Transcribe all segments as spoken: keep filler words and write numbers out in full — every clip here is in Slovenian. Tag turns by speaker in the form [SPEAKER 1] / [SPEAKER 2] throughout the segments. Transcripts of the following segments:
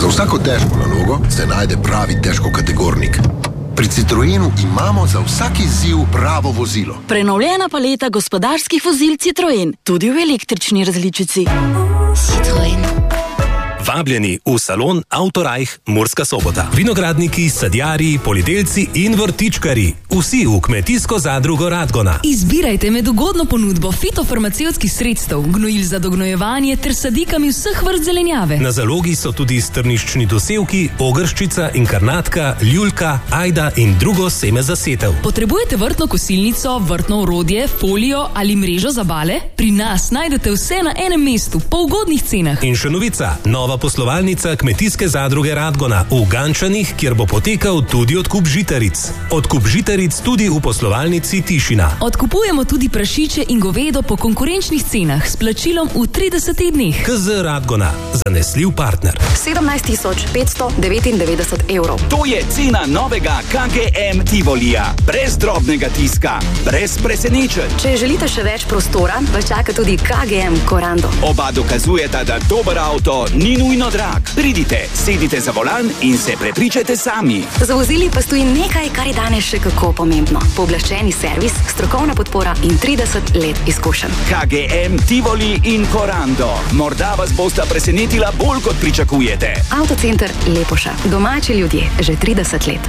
[SPEAKER 1] vsako težko nalogo se najde pravi težkokategornik. Pri Citroenu imamo za vsak izziv pravo vozilo.
[SPEAKER 2] Prenovljena paleta gospodarskih vozil Citroen, tudi v električni različici.
[SPEAKER 3] Citroen.
[SPEAKER 4] Vabljeni v salon Autorajh Murska Sobota. Vinogradniki, sadjarji, poljedelci in vrtičkari. Vsi v kmetijsko zadrugo Radgona.
[SPEAKER 3] Izbirajte med ugodno ponudbo fitofarmacevtskih sredstev, gnojil za dognojevanje ter sadikami vseh vrst zelenjave.
[SPEAKER 4] Na zalogi so tudi strniščni dosevki, ogrščica, inkarnatka, ljuljka, ajda in drugo seme za setev.
[SPEAKER 3] Potrebujete vrtno kosilnico, vrtno orodje, folijo ali mrežo za bale? Pri nas najdete vse na enem mestu, po ugodnih cenah.
[SPEAKER 4] In še novica, nova poslovalnica kmetijske zadruge Radgona v Gančanih, kjer bo potekal tudi odkup žitaric. Odkup žitaric tudi v poslovalnici Tišina.
[SPEAKER 3] Odkupujemo tudi prašiče in govedo po konkurenčnih cenah s plačilom v tridesetih dneh.
[SPEAKER 4] K Z Radgona, zanesljiv partner.
[SPEAKER 5] sedemnajst tisoč petsto devetindevetdeset evrov.
[SPEAKER 6] To je cena novega K G M Tivolija. Brez drobnega tiska, brez presenečenj.
[SPEAKER 5] Če želite še več prostora, vas čaka tudi K G M Corando.
[SPEAKER 6] Oba dokazujeta, da dober avto ni nujno drag. Pridite, sedite za volan in se prepričajte sami.
[SPEAKER 5] Za vozili pa stoji nekaj, kar je danes še kako pomembno. Pooblaščeni servis, strokovna podpora in trideset let izkušenj.
[SPEAKER 6] K G M Tivoli in Corando. Morda vas bosta presenetila bolj, kot pričakujete.
[SPEAKER 5] Avtocenter Lepoša. Domači ljudje že trideset let.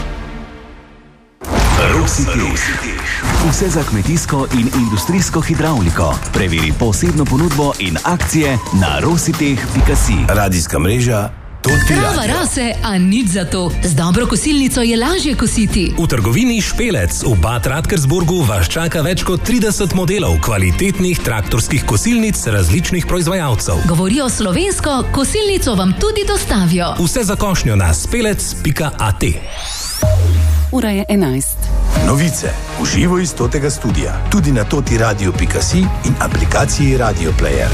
[SPEAKER 7] Rositeh. Vse za kmetijsko in industrijsko hidravliko. Preveri posebno ponudbo in akcije na rositeh pika si.
[SPEAKER 8] Radijska mreža
[SPEAKER 3] Trava rase, a nič za to. Z dobro kosilnico je lažje kositi.
[SPEAKER 4] V trgovini Špelec v Bad Radkersburgu vas čaka več kot trideset modelov kvalitetnih traktorskih kosilnic različnih proizvajalcev.
[SPEAKER 3] Govorijo slovensko, kosilnico vam tudi dostavijo.
[SPEAKER 4] Vse za košnjo na spelec pika a t.
[SPEAKER 9] Ura je enajst.
[SPEAKER 8] Novice v živo iz totega studia. Tudi na toti radio pika si in aplikaciji Radio Player.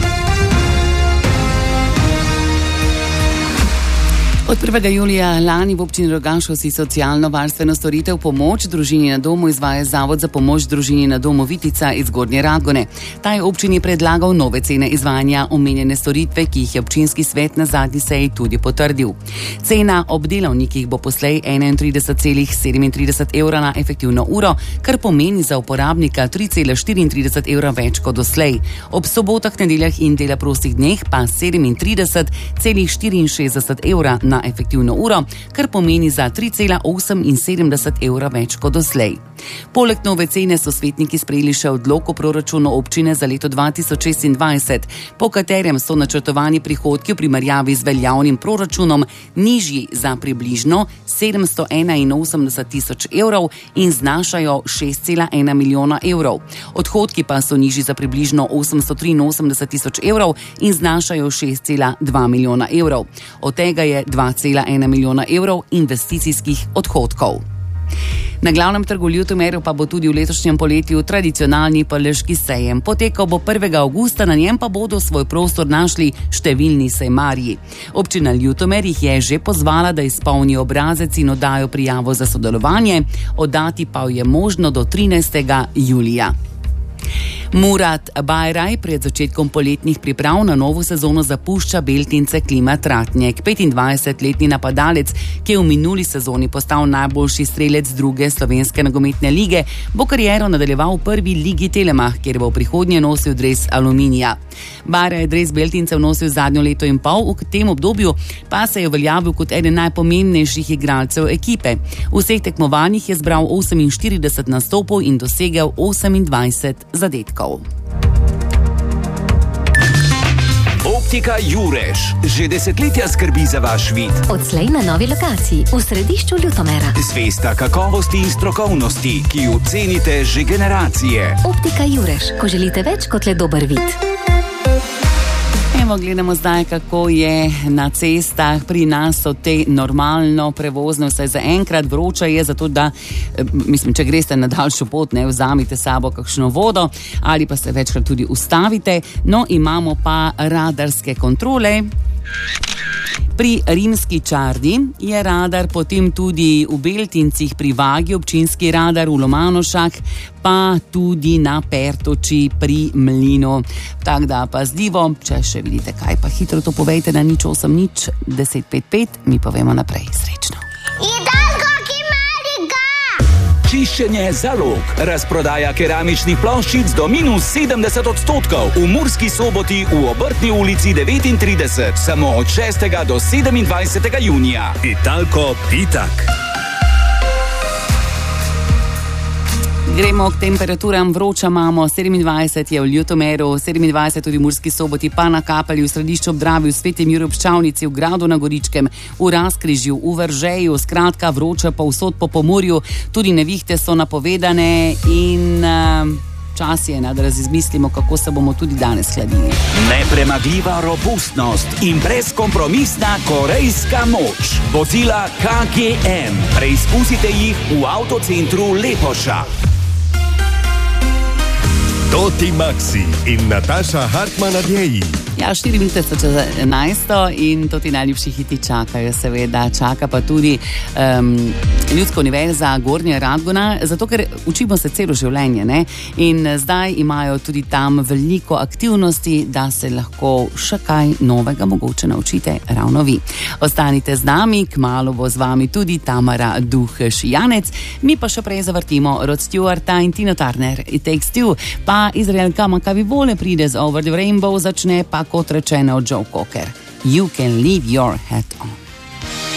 [SPEAKER 9] Od prvega julija lani v občini Rogašovci socialno-varstveno storitev Pomoč družini na domu izvaja Zavod za pomoč družini na domu Vitica iz Zgornje Radgone. Ta je občini predlagal nove cene izvajanja omenjene storitve, ki jih je občinski svet na zadnji seji tudi potrdil. Cena ob delavnikih bo poslej enaintrideset celih sedemintrideset evra na efektivno uro, kar pomeni za uporabnika tri celih štiriintrideset evra več kot doslej. Ob sobotah, nedeljah in dela prostih dneh pa sedemintrideset celih štiriinšestdeset evra na efektivno uro, kar pomeni za tri celih oseminsedemdeset evra več kot doslej. Poleg nove cene so svetniki sprejeli še odlok o proračunu občine za leto dva tisoč šestindvajset, po katerem so načrtovani prihodki v primerjavi z veljavnim proračunom nižji za približno sedemsto enainosemdeset tisoč evrov in znašajo šest celih ena milijona evrov. Odhodki pa so nižji za približno osemsto triinosemdeset tisoč evrov in znašajo šest celih dva milijona evrov. Od tega je dva celih ena milijona evrov investicijskih odhodkov. Na glavnem trgu v Ljutomeru pa bo tudi v letošnjem poletju tradicionalni Prleški sejem. Potekal bo prvega avgusta, na njem pa bodo svoj prostor našli številni sejmarji. Občina Ljutomer jih je že pozvala, da izpolnijo obrazec in oddajo prijavo za sodelovanje, oddati pa je možno do trinajstega julija. Murat Bajraj pred začetkom poletnih priprav na novo sezono zapušča Beltince Klima Tratnjek. petindvajsetletni napadalec, ki je v minuli sezoni postal najboljši strelec druge slovenske nogometne lige, bo kariero nadaljeval v prvi ligi Telemach, kjer bo v prihodnje nosil dres Aluminija. Bajraj je dres Beltincev nosil zadnjo leto in pol, v tem obdobju pa se je uveljavil kot eden najpomembnejših igralcev ekipe. V vseh tekmovanjih je zbral oseminštirideset nastopov in dosegel osemindvajset zadetkov.
[SPEAKER 6] Optika Jureš že desetletja skrbi za vaš vid.
[SPEAKER 10] Odslej na novi lokaciji v središču Ljutomera.
[SPEAKER 6] Zvesta kakovosti in strokovnosti, ki jo cenite že generacije.
[SPEAKER 10] Optika Jureš, ko želite več kot le dober vid.
[SPEAKER 9] Evo, gledamo zdaj, kako je na cestah. Pri nas so te normalno prevozne, vsaj za enkrat. Vroča je, zato da, mislim, če greste na daljšo pot, ne vzamite sabo kakšno vodo ali pa se večkrat tudi ustavite. No, imamo pa radarske kontrole. Pri Rimski Čardi je radar, potem tudi v Beltincih pri Vagi občinski radar, v Lomanošah, pa tudi na Pertoči pri Mlinu. Tako da pazljivo, če še vidite kaj, pa hitro to povejte na nič osem nič deset pet pet, mi povemo naprej. Srečno.
[SPEAKER 6] Čiščenje zalog. Razprodaja keramičnih ploščic do minus sedemdeset odstotkov. V Murski Soboti v Obrtni ulici devetintrideset. Samo od šestega do sedemindvajsetega junija.
[SPEAKER 4] Italko Pitak.
[SPEAKER 9] Gremo k temperaturam. Vroča imamo, sedemindvajset je v Ljutomeru, sedemindvajset tudi v Murski Soboti, pa na Kapelju, v Središču ob Dravi, v Svetem Juriju ob Pščavnici, v Gradu na Goričkem, v Razkrižju, v Veržeju, skratka vroča povsod po Pomurju, tudi nevihte so napovedane in uh, čas je, da razmislimo, kako se bomo tudi danes hladili.
[SPEAKER 6] Nepremagljiva robustnost in brezkompromisna korejska moč. Vozila K G M. Preizkusite jih v avtocentru Lepoša.
[SPEAKER 11] Toti Maxi in Nataša Hartman Adjeji.
[SPEAKER 9] Ja, štiri minute so čez enajsto in to ti najljubši hiti čakajo, seveda. Čaka pa tudi um, Ljudska univerza Gornja Radgona, zato ker učimo se celo življenje, ne? In zdaj imajo tudi tam veliko aktivnosti, da se lahko še kaj novega mogoče naučite ravno vi. Ostanite z nami, kmalu bo z vami tudi Tamara Duh-Šijanec, mi pa še prej zavrtimo Rod Stewarta in Tina Turner, It Takes Two, pa Izraelka Maccabi Vole pride z Over the Rainbow, začne pa kot rečeno Joe Cocker. You can leave your hat on.